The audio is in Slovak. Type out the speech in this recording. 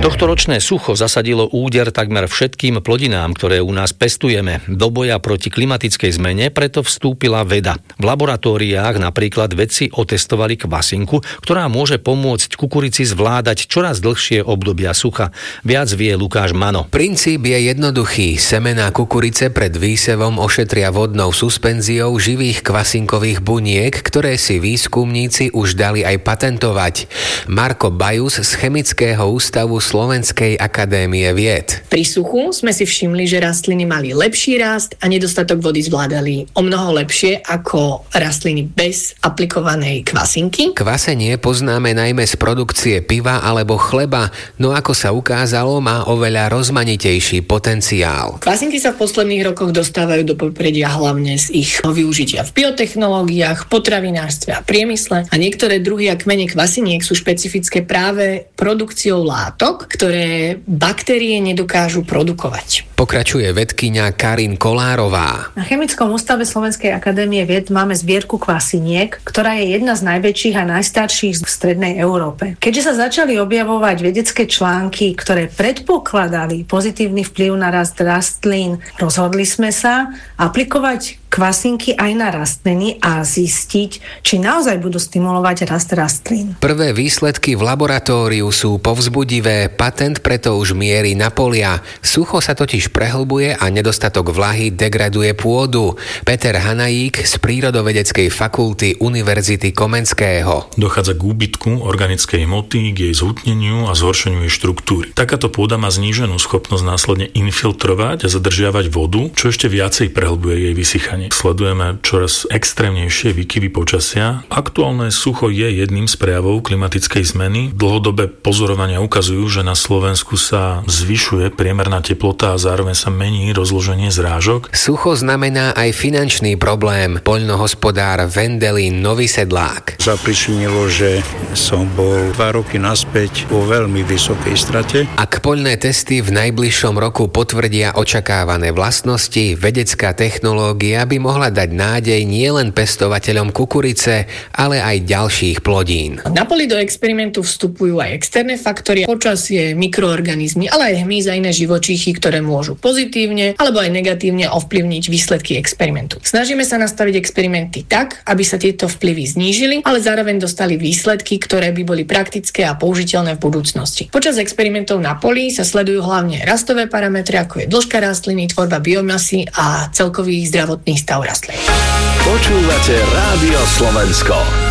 Tohtoročné sucho zasadilo úder takmer všetkým plodinám, ktoré u nás pestujeme. Do boja proti klimatickej zmene preto vstúpila veda. V laboratóriách napríklad vedci otestovali kvasinku, ktorá môže pomôcť kukurici zvládať čoraz dlhšie obdobia sucha. Viac vie Lukáš Mano. Princíp je jednoduchý. Semená kukurice pred výsevom ošetria vodnou suspenziou živých kvasinkových buniek, ktoré si výskumníci už dali aj patentovať. Marko Bajus z Chemického ústavu Slovenskej akadémie vied. Pri suchu sme si všimli, že rastliny mali lepší rast a nedostatok vody zvládali o mnoho lepšie ako rastliny bez aplikovanej kvasinky. Kvasenie poznáme najmä z produkcie piva alebo chleba, no ako sa ukázalo, má oveľa rozmanitejší potenciál. Kvasinky sa v posledných rokoch dostávajú do popredia hlavne z ich využitia v biotechnológiách, potravinárstve a priemysle a niektoré druhy a kmene kvasiniek sú špecifické práve produkciou látok, ktoré baktérie nedokážu produkovať. Pokračuje vedkyňa Karin Kolárová. Na Chemickom ústave Slovenskej akadémie vied máme zbierku kvasiniek, ktorá je jedna z najväčších a najstarších v strednej Európe. Keďže sa začali objavovať vedecké články, ktoré predpokladali pozitívny vplyv na rast rastlín, rozhodli sme sa aplikovať kvasinky aj na rastliny a zistiť, či naozaj budú stimulovať rast rastlín. Prvé výsledky v laboratóriu sú povzbudivé, patent preto už mierí na polia. Sucho sa totiž prehlbuje a nedostatok vlahy degraduje pôdu. Peter Hanajík z Prírodovedeckej fakulty Univerzity Komenského. Dochádza k úbytku organickej hmoty, k jej zhutneniu a zhoršeniu jej štruktúry. Takáto pôda má zníženú schopnosť následne infiltrovať a zadržiavať vodu, čo ešte viacej prehlbuje jej vysychanie. Sledujeme čoraz extrémnejšie výkyvy počasia. Aktuálne sucho je jedným z prejavov klimatickej zmeny. Dlhodobé pozorovania ukazujú, že na Slovensku sa zvyšuje priemerná teplota a zároveň sa mení rozloženie zrážok. Sucho znamená aj finančný problém. Poľnohospodár Vendelín Novysedlák. Zapričinilo, že som bol 2 roky naspäť vo veľmi vysokej strate. Ak poľné testy v najbližšom roku potvrdia očakávané vlastnosti, vedecká technológia by mohla dať nádej nielen pestovateľom kukurice, ale aj ďalších plodín. Na poli do experimentu vstupujú aj externé faktory, počasie, mikroorganizmy, ale aj hmyz a iné živočíchy, ktoré môžu pozitívne alebo aj negatívne ovplyvniť výsledky experimentu. Snažíme sa nastaviť experimenty tak, aby sa tieto vplyvy znížili, ale zároveň dostali výsledky, ktoré by boli praktické a použiteľné v budúcnosti. Počas experimentov na poli sa sledujú hlavne rastové parametre, ako je dĺžka rastliny, tvorba biomasy a celkový zdravotný stav rastlín. Počúvate Rádio Slovensko.